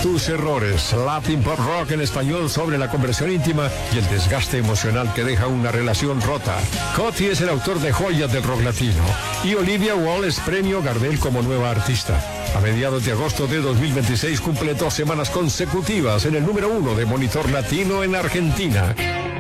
tus errores. Latin Pop Rock en español sobre la conversión íntima y el desgaste emocional que deja una relación rota. Coti es el autor de joyas del rock latino y Olivia Wall es premio Gardel como nueva artista. A mediados de agosto de 2026 cumple 2 semanas consecutivas en el número 1 de Monitor Latino en Argentina.